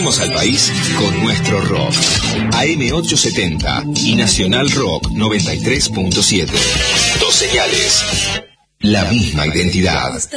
Conectamos al país con nuestro rock. AM870 y Nacional Rock 93.7. Dos señales. La misma identidad.